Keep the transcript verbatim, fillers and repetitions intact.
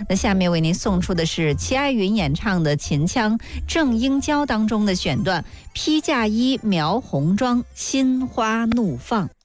那下面为您送出的是齐爱云演唱的秦腔《正英娇》当中的选段：披嫁衣描红妆，心花怒放。